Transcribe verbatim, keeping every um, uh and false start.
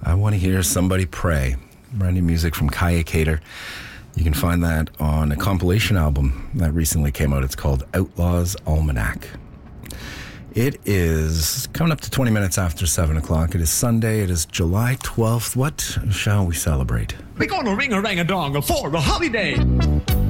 I Want to Hear Somebody Pray. Brand new music from Kaya Cater. You can find that on a compilation album that recently came out. It's called Outlaws Almanac. It is coming up to twenty minutes after seven o'clock. It is Sunday. It is July twelfth. What shall we celebrate? We're gonna ring a rang a dong for a holiday.